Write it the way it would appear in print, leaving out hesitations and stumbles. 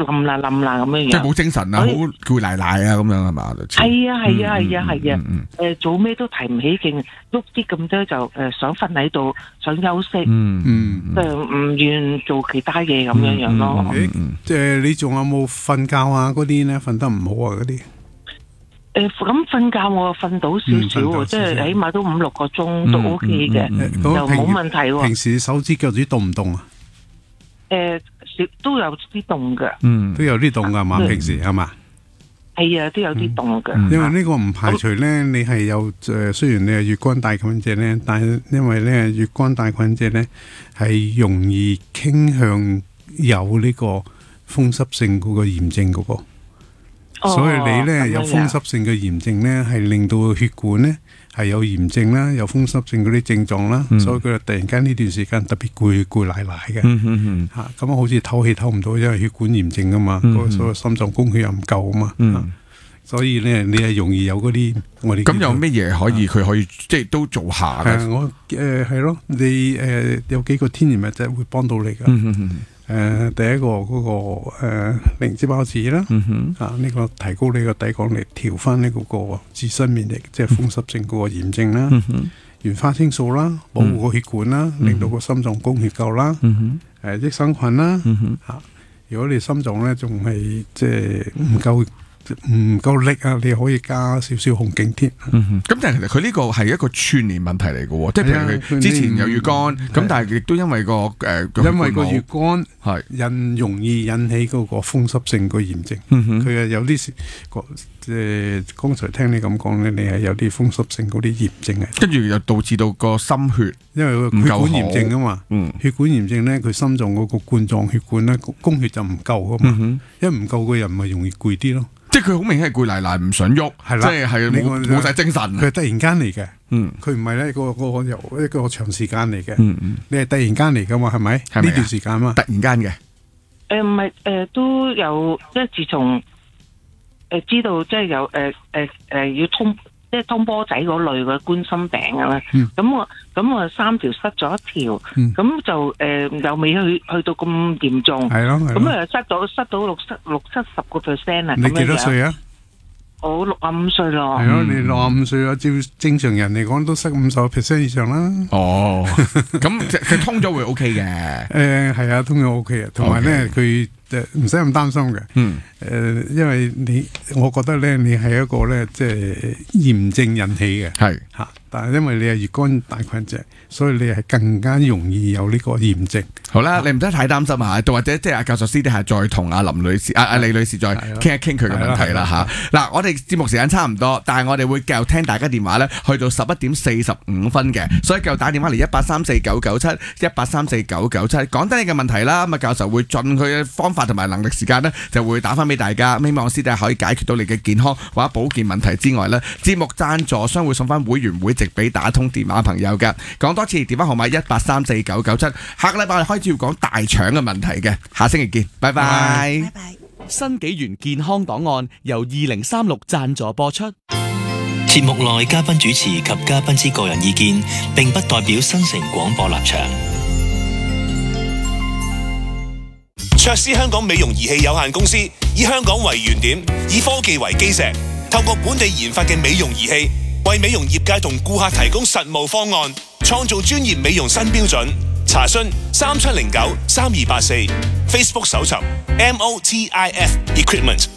冧啦咁樣樣， 即係冇精神啊，好攰賴賴啊咁樣係嘛？ 係啊，做咩都提唔起勁，喐啲咁多就想瞓喺度，想休息，唔願做其他嘢咁樣樣咯。 即係你仲有冇瞓覺啊？嗰啲咧瞓得唔好啊？嗰啲咁瞓覺我瞓到少少，即係起碼都5-6個鐘都 OK 嘅，就冇問題喎。 平時手指腳趾凍唔凍啊？ 都有啲凍嘅， 都有啲凍噶嘛？平時係嘛？ 係啊，都有啲凍嘅。 因為呢個唔排除咧，你係有雖然你係乙肝帶菌者咧，但係因為咧乙肝帶菌者咧係容易傾向有呢個風濕性嗰個炎症嗰個。所以你咧有風濕性嘅炎症咧，係令到血管咧係有炎症啦，有風濕性嗰啲症狀啦，所以佢突然間呢段時間特別攰賴賴嘅，咁好似透氣透唔到，因為血管炎症啊嘛，所以心臟供血又唔夠啊嘛，所以咧你係容易有嗰啲我哋咁有咩嘢佢可以即係都做下嘅？ 我係咯，你有幾個天然物質會幫到你噶。第一個嗰個靈芝孢子啦，呢個提高你個抵抗力，調翻呢個自身免疫，即係風濕性嗰個炎症啦。原花青素啦，保護個血管啦，令到個心臟供血夠啦。益生菌啦，如果你心臟咧仲係即係唔夠力啊，你可以加少少紅景天。 咁但係其實佢呢個係一個串聯問題嚟嘅喎，即係譬如佢之前有乙肝，咁但係亦都因為個乙肝係容易引起嗰個風濕性個炎症。佢係有啲即係剛才聽你咁講咧，你係有啲風濕性嗰啲炎症嘅， 跟住又導致到個心血， 因為個血管炎症啊嘛。血管炎症咧，佢心臟嗰個冠狀血管咧供血就唔夠啊嘛，因為唔夠個人咪容易攰啲咯。 即係佢好明顯係攰賴賴唔想喐，即係冇晒精神。 佢係突然間嚟嘅，佢唔係咧一個長時間嚟嘅，你係突然間嚟噶嘛？係咪呢段時間嘛？ 突然間嘅， 唔係都有，即係自從知道即係有要通波仔嗰類嘅冠心病嘅啦。咁我3條塞咗1條，咁就又未去到咁嚴重。 係咯， 咁塞到60-70%啊。 你幾多歲啊？ 我65歲咯。 係咯，你65歲啊，照正常人嚟講都塞50% 以上啦。 咁佢通咗會 OK 嘅。 係啊，通咗 OK 啊，同埋咧佢唔使咁擔心嘅。因為我覺得咧，你係一個咧即係炎症引起嘅。係嚇。但係因為你係乙肝帶菌者，所以你係更加容易有呢個炎症。 好啦，你唔使太擔心嚇，或者即係阿教授私底下再同阿林女士、阿李女士再傾一傾佢嘅問題啦嚇。嗱，我哋節目時間差唔多，但係我哋會繼續聽大家電話咧，去到11:45嘅，所以繼續打電話嚟1834-997 1834-997，講低你嘅問題啦。咁啊，教授會盡佢嘅方法同埋能力時間咧，就會打翻俾大家。希望私底下可以解決到你嘅健康或者保健問題之外咧，節目贊助商會送翻會員會籍俾打通電話朋友嘅。講多次電話號碼1834-997。下個禮拜我哋開始要講大腸嘅問題嘅，下星期見，拜拜。 拜拜。新紀元健康檔案由2036贊助播出。 節目內嘉賓主持及嘉賓之個人意見，並不代表新城廣播立場。 卓斯香港美容儀器有限公司以香港為原點，以科技為基石，透過本地研發嘅美容儀器，為美容業界同顧客提供實務方案，創造專業美容新標準。查詢3709-3284 ，Facebook 搜尋 MOTIF Equipment。